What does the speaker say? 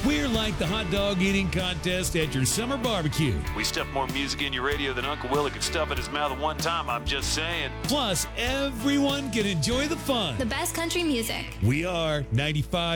We're like the hot dog eating contest at your summer barbecue. We stuff more music in your radio than Uncle Willie could stuff in his mouth at one time, I'm just saying. Plus, everyone can enjoy the fun. The best country music. We are 95.